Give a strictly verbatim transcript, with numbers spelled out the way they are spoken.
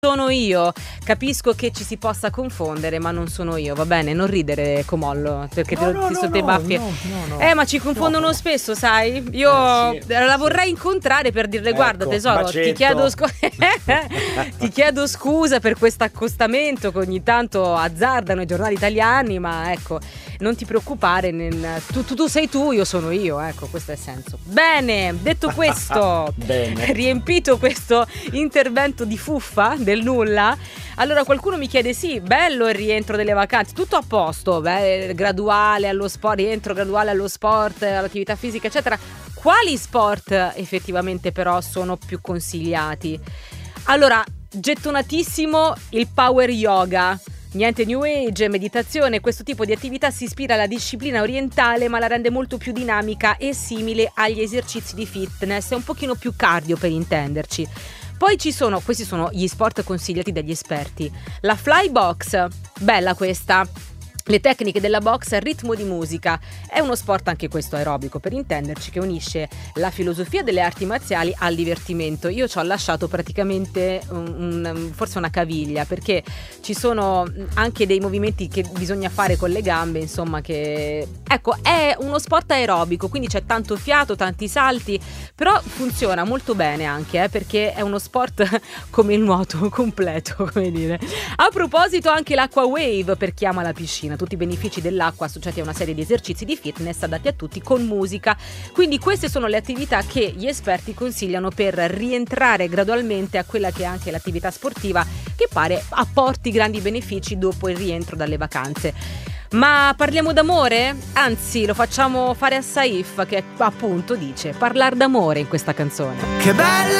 sono io. Capisco che ci si possa confondere, ma non sono io, va bene? Non ridere, Comollo, perché No, ti, no, ti no, sotto i no, baffi. no, no, no. Eh, ma ci confondono No. spesso, sai? Io Eh, sì. la vorrei incontrare per dirle: guarda, Ecco, tesoro, ti bacetto. chiedo, scu- ti chiedo scusa per questo accostamento che ogni tanto azzardano i giornali italiani, ma ecco, non ti preoccupare, nel- tu, tu, tu sei tu, io sono io, ecco, questo è il senso. Bene, detto questo, Bene. riempito questo intervento di fuffa del nulla, allora qualcuno mi chiede: sì, bello il rientro delle vacanze, tutto a posto, beh, graduale allo sport, rientro graduale allo sport, all'attività fisica, eccetera. Quali sport effettivamente però sono più consigliati? Allora, gettonatissimo il power yoga. Niente new age, meditazione, questo tipo di attività si ispira alla disciplina orientale ma la rende molto più dinamica e simile agli esercizi di fitness, è un pochino più cardio per intenderci. Poi ci sono, questi sono gli sport consigliati dagli esperti. La fly box, bella questa. Le tecniche della box al ritmo di musica. È uno sport anche questo aerobico per intenderci, che unisce la filosofia delle arti marziali al divertimento. Io ci ho lasciato praticamente un, un, forse una caviglia, perché ci sono anche dei movimenti che bisogna fare con le gambe, insomma, che ecco, è uno sport aerobico, quindi c'è tanto fiato, tanti salti, però funziona molto bene anche, eh, perché è uno sport come il nuoto completo, come dire. A proposito, anche l'acqua wave per chi ama la piscina, tutti i benefici dell'acqua associati a una serie di esercizi di fitness adatti a tutti con musica. Quindi queste sono le attività che gli esperti consigliano per rientrare gradualmente a quella che è anche l'attività sportiva, che pare apporti grandi benefici dopo il rientro dalle vacanze. Ma parliamo d'amore? Anzi, lo facciamo fare a Saif, che appunto dice parlar d'amore in questa canzone. Che bella